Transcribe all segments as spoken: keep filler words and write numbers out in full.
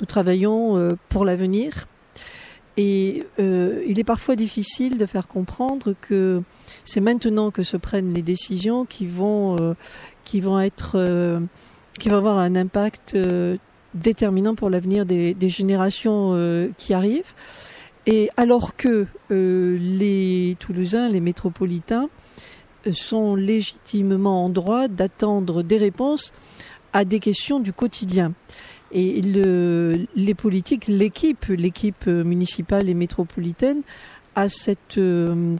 nous travaillons euh, pour l'avenir. Et euh, il est parfois difficile de faire comprendre que c'est maintenant que se prennent les décisions qui vont, euh, qui vont être, euh, qui vont avoir un impact euh, déterminant pour l'avenir des, des générations euh, qui arrivent. Et alors que euh, les Toulousains, les métropolitains, euh, sont légitimement en droit d'attendre des réponses à des questions du quotidien. Et le, les politiques, l'équipe, l'équipe municipale et métropolitaine a cette euh,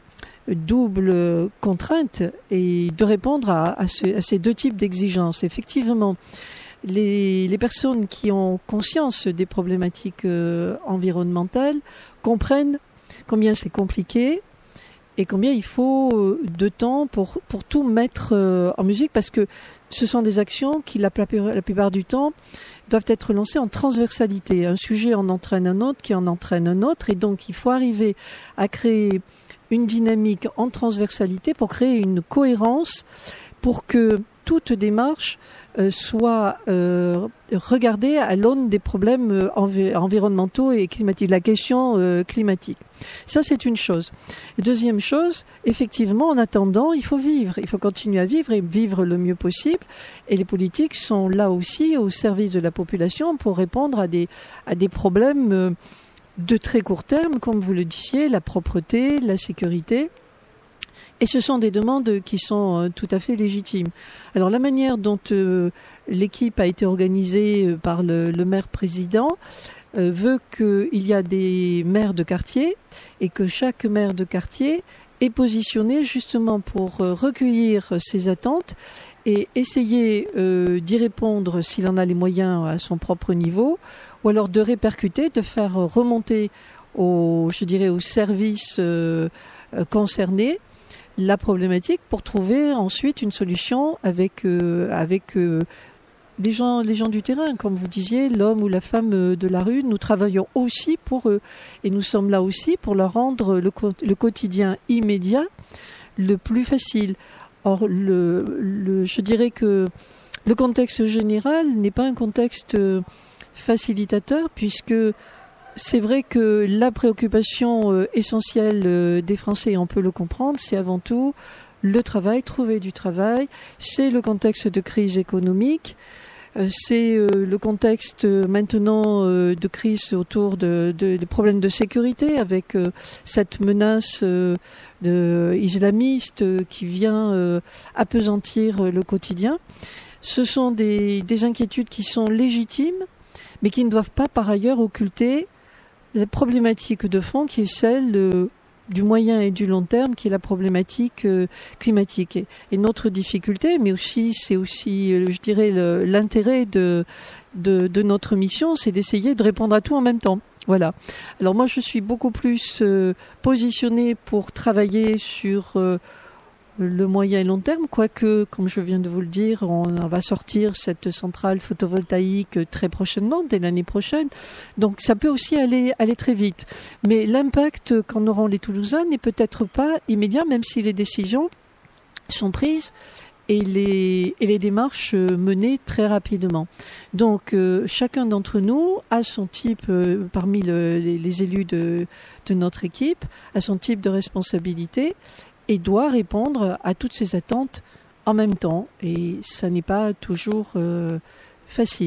double contrainte et de répondre à, à, ce, à ces deux types d'exigences. Effectivement, les, les personnes qui ont conscience des problématiques euh, environnementales comprennent combien c'est compliqué et combien il faut de temps pour, pour tout mettre euh, en musique, parce que ce sont des actions qui, la, la plupart du temps, doivent être lancées en transversalité. Un sujet en entraîne un autre, qui en entraîne un autre, et donc il faut arriver à créer une dynamique en transversalité pour créer une cohérence, pour que toute démarche euh, soit euh, regardée à l'aune des problèmes euh, env- environnementaux et climatiques, la question euh, climatique. Ça, c'est une chose. Et deuxième chose, effectivement, en attendant, il faut vivre. Il faut continuer à vivre et vivre le mieux possible. Et les politiques sont là aussi au service de la population pour répondre à des, à des problèmes euh, de très court terme, comme vous le disiez, la propreté, la sécurité. Et ce sont des demandes qui sont euh, tout à fait légitimes. Alors la manière dont euh, l'équipe a été organisée euh, par le, le maire-président euh, veut qu'il y a des maires de quartier et que chaque maire de quartier est positionné justement pour euh, recueillir ses attentes et essayer euh, d'y répondre s'il en a les moyens à son propre niveau, ou alors de répercuter, de faire remonter au, je dirais, aux services euh, concernés la problématique pour trouver ensuite une solution avec euh, avec euh, les gens les gens du terrain, comme vous disiez, l'homme ou la femme de la rue. Nous travaillons aussi pour eux et nous sommes là aussi pour leur rendre le, le quotidien immédiat le plus facile. Or, le, le, je dirais que le contexte général n'est pas un contexte facilitateur, puisque c'est vrai que la préoccupation euh, essentielle euh, des Français, on peut le comprendre, c'est avant tout le travail, trouver du travail, c'est le contexte de crise économique, euh, c'est euh, le contexte euh, maintenant euh, de crise autour de, de, de problèmes de sécurité, avec euh, cette menace euh, de, islamiste euh, qui vient euh, appesantir euh, le quotidien. Ce sont des, des inquiétudes qui sont légitimes, mais qui ne doivent pas par ailleurs occulter la problématique de fond qui est celle euh, du moyen et du long terme, qui est la problématique euh, climatique. Et, et notre difficulté, mais aussi c'est aussi, euh, je dirais, le, l'intérêt de, de, de notre mission, c'est d'essayer de répondre à tout en même temps. Voilà. Alors moi, je suis beaucoup plus euh, positionnée pour travailler sur euh, le moyen et long terme, quoique, comme je viens de vous le dire, on va sortir cette centrale photovoltaïque très prochainement, dès l'année prochaine. Donc ça peut aussi aller, aller très vite. Mais l'impact qu'en auront les Toulousains n'est peut-être pas immédiat, même si les décisions sont prises et les, et les démarches menées très rapidement. Donc euh, chacun d'entre nous a son type, euh, parmi le, les, les élus de, de notre équipe, a son type de responsabilité, et doit répondre à toutes ces attentes en même temps. Et ça n'est pas toujours euh, facile.